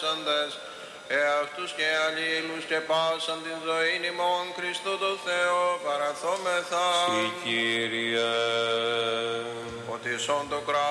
εαυτούς και αλλήλους και πάσαν την ζωήν ημών Χριστού το Θεό παραθόμεθα. Συ Κύριε. Ότι σών το κράτος